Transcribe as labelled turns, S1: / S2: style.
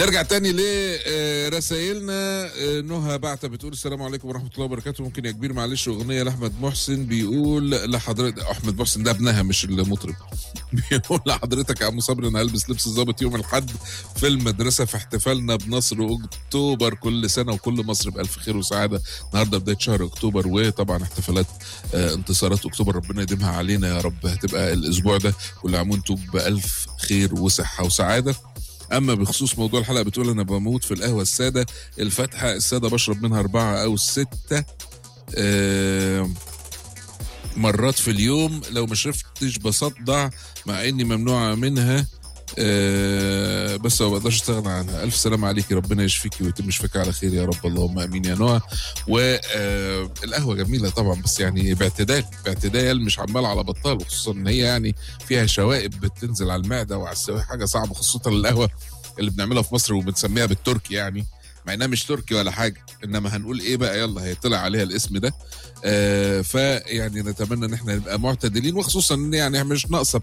S1: نرجع تاني لرسائلنا. نهى بعتة بتقول السلام عليكم ورحمة الله وبركاته. ممكن يا كبير معلش أغنية لأحمد محسن؟ بيقول لحضرتك أحمد محسن ده ابنها مش المطرب. بيقول لحضرتك يا عم صبري أنا هلبس لبس الضابط يوم الأحد في المدرسة في احتفالنا بنصر أكتوبر. كل سنة وكل مصر بألف خير وسعادة. النهارده بداية شهر أكتوبر وطبعا احتفالات انتصارات أكتوبر ربنا يديمها علينا يا رب. هتبقى الأسبوع ده كل عام وانتم بألف خير وصحة وسعادة. اما بخصوص موضوع الحلقه بتقول انا بموت في القهوه الساده الفاتحه. الساده بشرب منها 4 أو 6 مرات في اليوم. لو ما شربتش بصدع مع اني ممنوعه منها بس ما بقدرش استغنى عنها. الف سلام عليكي ربنا يشفيكي ويتم شفاك على خير يا رب اللهم امين يا نوع. والقهوه جميله طبعا بس يعني باعتدال مش عمال على بطال. وخصوصا ان هي يعني فيها شوائب بتنزل على المعده وعلى السوائل حاجه صعبه خاصه القهوه اللي بنعملها في مصر وبنسميها بالتركي يعني مع انها مش تركي ولا حاجه. انما هنقول ايه بقى يلا هي طلع عليها الاسم ده. فيعني نتمنى ان احنا نبقى معتدلين وخصوصا ان يعني مش ناقصه